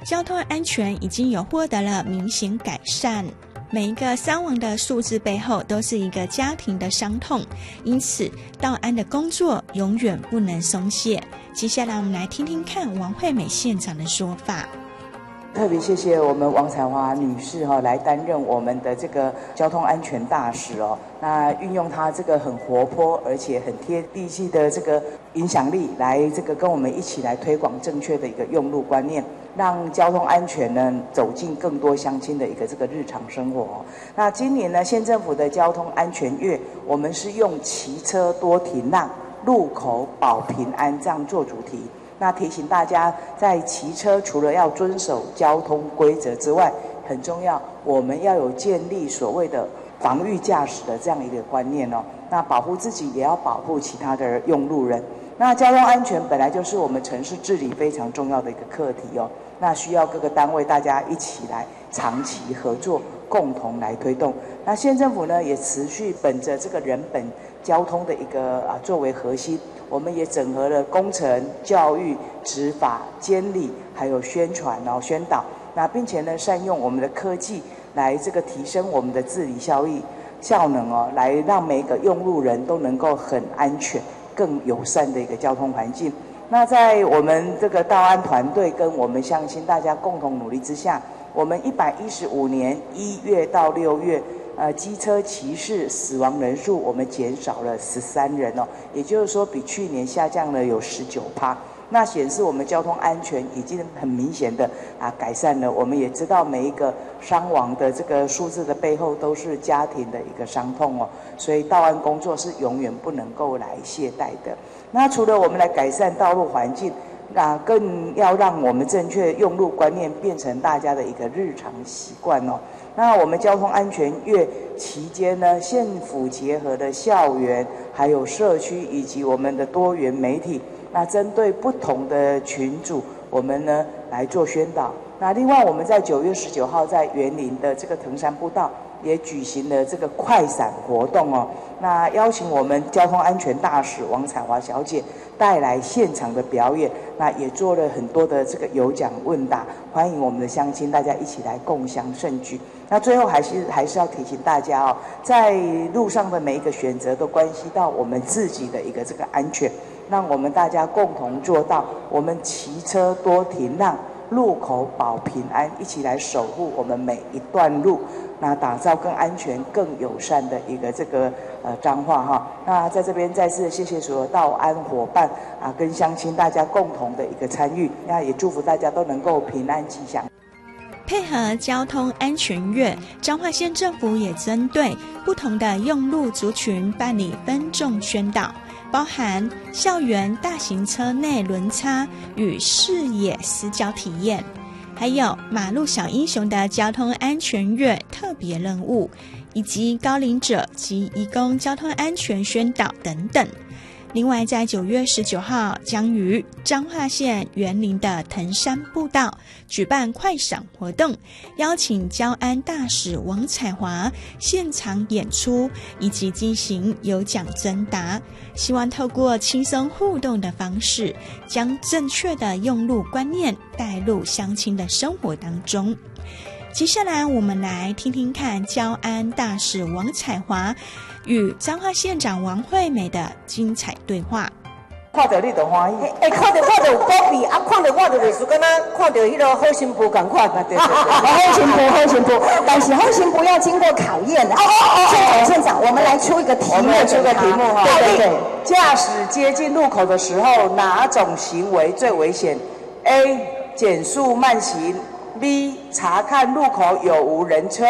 交通安全已经有获得了明显改善。每一个伤亡的数字背后都是一个家庭的伤痛，因此道安的工作永远不能松懈。接下来我们来听听看王惠美县长的说法。 特别谢谢我们王彩华女士来担任我们的这个交通安全大使那运用她这个很活泼而且很贴地气的这个影响力，来这个跟我们一起来推广正确的一个用路观念，让交通安全呢走进更多乡亲的一个这个日常生活那今年呢，县政府的交通安全月，我们是用骑车多停让，路口保平安这样做主题。那提醒大家，在骑车除了要遵守交通规则之外，很重要，我们要有建立所谓的防御驾驶的这样一个观念那保护自己，也要保护其他的用路人。那交通安全本来就是我们城市治理非常重要的一个课题那需要各个单位大家一起来长期合作，共同来推动。那县政府呢，也持续本着这个人本交通的一个作为核心，我们也整合了工程、教育、执法、监理，还有宣传宣导。那并且呢，善用我们的科技来这个提升我们的治理效能来让每个用路人都能够很安全、更友善的一个交通环境。那在我们这个道安团队跟我们乡亲大家共同努力之下，我们115年1月到6月，机车骑士死亡人数我们减少了13人也就是说比去年下降了有19%。那显示我们交通安全已经很明显的改善了。我们也知道每一个伤亡的这个数字的背后都是家庭的一个伤痛所以道安工作是永远不能够来懈怠的。那除了我们来改善道路环境，更要让我们正确用路观念变成大家的一个日常习惯那我们交通安全月期间呢，县府结合了校园、还有社区以及我们的多元媒体，那针对不同的群组，我们呢来做宣导。那另外我们在9月19号在园林的这个藤山步道也举行了这个快闪活动那邀请我们交通安全大使王彩华小姐带来现场的表演，那也做了很多的这个有奖问答，欢迎我们的乡亲大家一起来共襄盛举。那最后还是要提醒大家在路上的每一个选择都关系到我们自己的一个这个安全，让我们大家共同做到，我们骑车多停让，路口保平安，一起来守护我们每一段路，那打造更安全、更友善的一个这个彰化那在这边再次谢谢所有道安伙伴跟乡亲大家共同的一个参与，那也祝福大家都能够平安吉祥。 配合交通安全月，彰化县政府也针对不同的用路族群办理分众宣导，包含校园大型车内轮差与视野死角体验，还有马路小英雄的交通安全月特别任务，以及高龄者及移工交通安全宣导等等。另外在9月19号将于彰化县园林的藤山步道举办快闪活动，邀请交安大使王彩华现场演出，以及进行有奖征答，希望透过轻松互动的方式，将正确的用路观念带入乡亲的生活当中。接下来我们来听听看交安大使王彩华与彰化县长王惠美的精彩对话。 看到你就欢喜， 看到我就有鼓励，看到我就类似敢若看到迄个好心妇同款。 对， 好心妇，但是好心妇要经过考验的。县长，我们来出一个题目， 我们来出个题目对， 驾驶接近路口的时候，哪种行为最危险 ？A. 减速慢行 B. 查看路口有无人车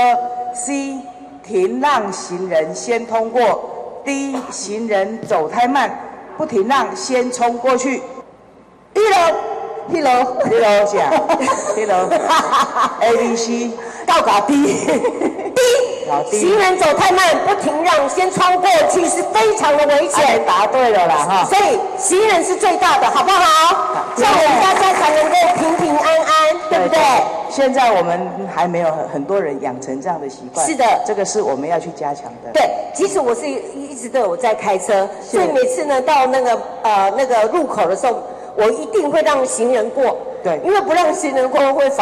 C. 停让行人先通过 D. 行人走太慢不停让先冲过去。 迄落是啊，A B C 到达 D。行人走太慢不停让先冲过去是非常的危险。 答对了啦所以行人是最大的，好不好？这样我们大家才能够平平安安，对不对？ 现在我们还没有很多人养成这样的习惯。 是的， 这个是我们要去加强的。 对，其实我是一直都有在开车，所以每次呢到那个路口的时候，我一定会让行人过。 对， 因为不让行人过会